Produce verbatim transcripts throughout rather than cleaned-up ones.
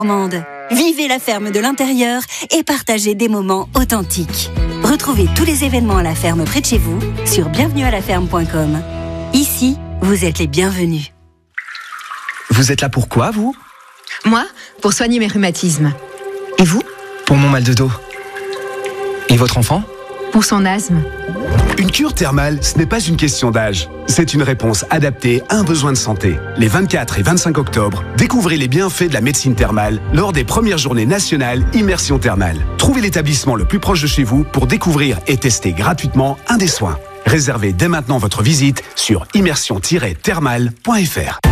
Normande. Vivez la ferme de l'intérieur et partagez des moments authentiques. Retrouvez tous les événements à la ferme près de chez vous sur bienvenue à la ferme point com. Ici, vous êtes les bienvenus. Vous êtes là pour quoi, vous ? Moi, pour soigner mes rhumatismes. Et vous ? Pour mon mal de dos. Et votre enfant ? Pour son asthme. Une cure thermale, ce n'est pas une question d'âge. C'est une réponse adaptée à un besoin de santé. Les vingt-quatre et vingt-cinq octobre, découvrez les bienfaits de la médecine thermale lors des premières journées nationales Immersion Thermale. Trouvez l'établissement le plus proche de chez vous pour découvrir et tester gratuitement un des soins. Réservez dès maintenant votre visite sur immersion tiret thermale point f r.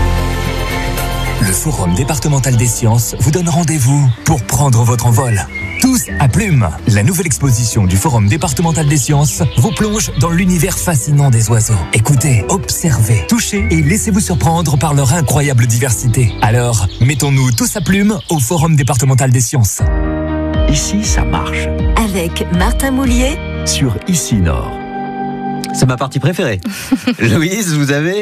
Le Forum départemental des sciences vous donne rendez-vous pour prendre votre envol. Tous à Plume, la nouvelle exposition du Forum départemental des sciences vous plonge dans l'univers fascinant des oiseaux. Écoutez, observez, touchez et laissez-vous surprendre par leur incroyable diversité. Alors, mettons-nous tous à Plume au Forum départemental des sciences. Ici, ça marche. Avec Martin Moulier Sur Ici Nord. C'est ma partie préférée. Louise, vous avez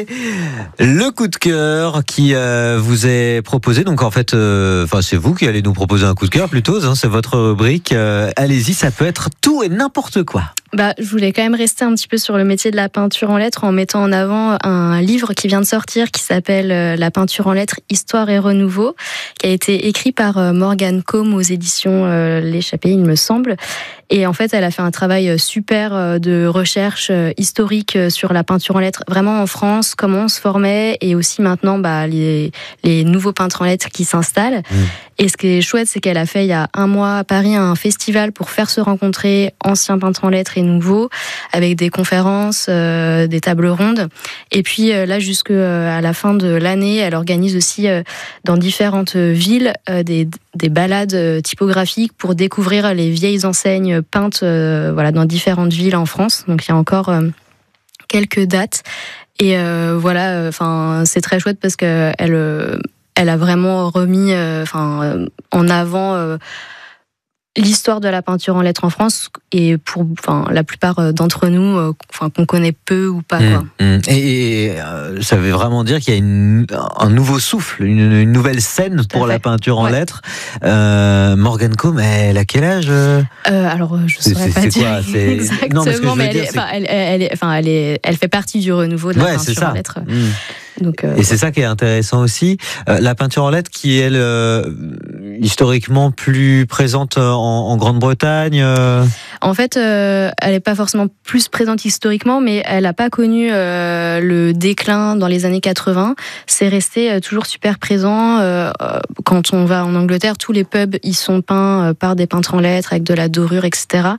le coup de cœur qui euh, vous est proposé. Donc en fait, euh, enfin c'est vous qui allez nous proposer un coup de cœur plutôt. Hein, c'est votre rubrique. Euh, allez-y, ça peut être tout et n'importe quoi. Bah, je voulais quand même rester un petit peu sur le métier de la peinture en lettres en mettant en avant un livre qui vient de sortir qui s'appelle La peinture en lettres, Histoire et Renouveau, qui a été écrit par Morgane Combe aux éditions L'Échappée, il me semble. Et en fait, elle a fait un travail super de recherche historique sur la peinture en lettres, vraiment en France, comment on se formait, et aussi maintenant bah, les, les nouveaux peintres en lettres qui s'installent. Mmh. Et ce qui est chouette, c'est qu'elle a fait il y a un mois à Paris un festival pour faire se rencontrer anciens peintres en lettres et nouveaux, avec des conférences, euh, des tables rondes. Et puis euh, là, jusqu'à la fin de l'année, elle organise aussi euh, dans différentes villes euh, des, des balades typographiques pour découvrir les vieilles enseignes peintes euh, voilà, dans différentes villes en France. Donc il y a encore euh, quelques dates. Et euh, voilà, enfin, c'est très chouette parce qu'elle euh, elle a vraiment remis euh, enfin, en avant euh, l'histoire de la peinture en lettres en France, et pour enfin, la plupart d'entre nous, euh, enfin, qu'on connaît peu ou pas. Quoi. Mmh, mmh. Et, et euh, ça veut vraiment dire qu'il y a une, un nouveau souffle, une, une nouvelle scène pour la peinture en ouais. lettres. Euh, Morgane Combe, elle a quel âge euh, Alors, je ne saurais pas c'est dire quoi, c'est... exactement, non, mais, mais elle, dire, est, enfin, elle, elle, est, enfin, elle, est, elle fait partie du renouveau de la ouais, peinture en lettres. Mmh. Donc, euh, et c'est ça qui est intéressant aussi. Euh, la peinture en lettres qui est euh, historiquement plus présente en, en Grande-Bretagne. Euh... En fait, euh, elle n'est pas forcément plus présente historiquement, mais elle n'a pas connu euh, le déclin dans les années quatre-vingts. C'est resté euh, toujours super présent. Euh, quand on va en Angleterre, tous les pubs ils sont peints euh, par des peintres en lettres avec de la dorure, et cetera.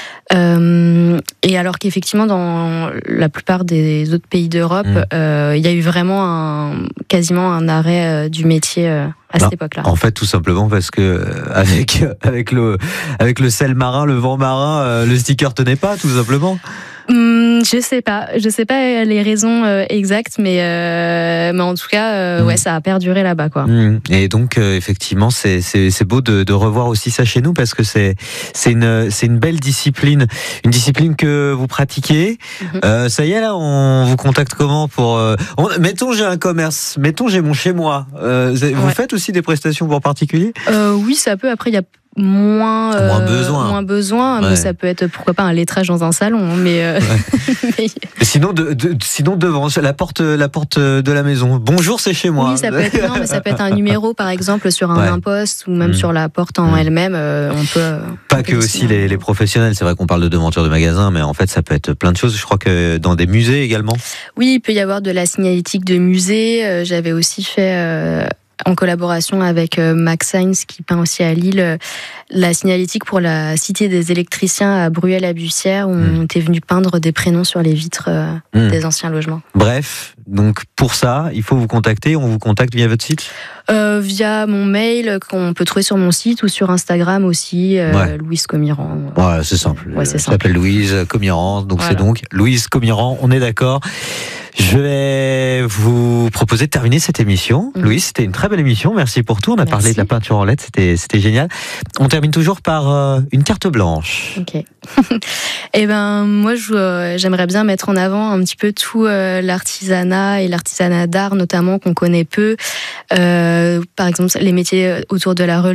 Euh, et alors qu'effectivement dans la plupart des autres pays d'Europe, mmh. euh, il y a eu vraiment un, quasiment un arrêt euh, du métier euh, à cette époque-là. En fait, tout simplement parce que avec avec le avec le sel marin, le vent marin, euh, le sticker tenait pas, tout simplement. Hum, je sais pas, je sais pas les raisons euh, exactes, mais euh, mais en tout cas, euh, mmh. ouais, ça a perduré là-bas, quoi. Mmh. Et donc, euh, effectivement, c'est c'est c'est beau de de revoir aussi ça chez nous parce que c'est c'est une c'est une belle discipline, une discipline que vous pratiquez. Mmh. Euh, ça y est là, on vous contacte comment pour euh, on, mettons j'ai un commerce, mettons j'ai mon chez moi. Euh, vous ouais. faites aussi des prestations pour particuliers ? euh, Oui, ça peut. Après, il y a moins euh, moins besoin, moins besoin ouais. mais ça peut être pourquoi pas un lettrage dans un salon, mais, euh, ouais. mais... sinon de, de, sinon devant la porte la porte de la maison, bonjour c'est chez moi. Oui, ça peut être non mais ça peut être un numéro par exemple sur un ouais. imposte ou même mmh. sur la porte en mmh. elle-même, euh, on peut pas on que peut aussi les, les professionnels, c'est vrai qu'on parle de devanture de magasin, mais en fait ça peut être plein de choses. Je crois que dans des musées également. Oui, il peut y avoir de la signalétique de musée. Euh, j'avais aussi fait euh, en collaboration avec Max Sainz qui peint aussi à Lille la signalétique pour la Cité des électriciens à Bruel-à-Bussière où mmh. on était venu peindre des prénoms sur les vitres mmh. des anciens logements. Bref, donc pour ça, il faut vous contacter. On vous contacte via votre site ? euh, Via mon mail qu'on peut trouver sur mon site ou sur Instagram aussi, euh, ouais. Louise Comirand. Ouais, c'est simple. Ouais, c'est Je s'appelle Louise Comirand, donc voilà. C'est donc Louise Comirand, on est d'accord. Je vais vous proposer de terminer cette émission. Mmh. Louise, c'était une très belle émission. Merci pour tout. On a Merci. parlé de la peinture en lettres. C'était, c'était génial. On termine toujours par euh, une carte blanche. Ok. Eh ben, moi, je, euh, j'aimerais bien mettre en avant un petit peu tout euh, l'artisanat et l'artisanat d'art, notamment, qu'on connaît peu. Euh, par exemple, les métiers autour de la religion.